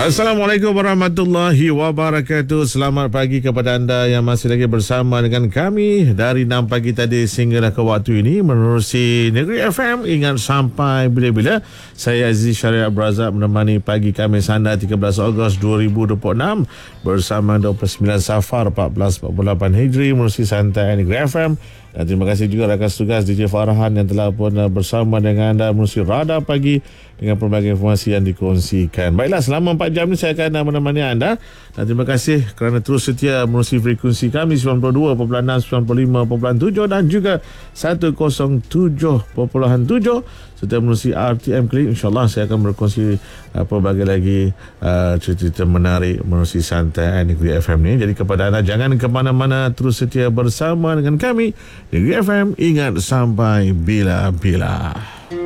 Assalamualaikum warahmatullahi wabarakatuh. Selamat pagi kepada anda yang masih lagi bersama dengan kami dari 6 pagi tadi sehinggalah ke waktu ini menerusi Negeri FM. Ingat sampai bila-bila. Saya Aziz Syariah Abrazak menemani pagi Khamis anda 13 Ogos 2026 bersama 29 Safar 1448 Hijri menerusi santai Negeri FM. Dan terima kasih juga rakan tugas DJ Farhan yang telah pun bersama dengan anda menerusi Radar Pagi dengan pelbagai informasi yang dikongsikan. Baiklah, selama 4 jam ni saya akan menemani anda. Dan terima kasih kerana terus setia menerusi frekuensi kami 92.6, 95.7 dan juga 107.7 serta menerusi RTM Klik. InsyaAllah saya akan berkongsi pelbagai lagi cerita-cerita menarik menerusi santai Negeri FM ni. Jadi kepada anda, jangan ke mana-mana, terus setia bersama dengan kami Negeri FM. Ingat sampai bila-bila.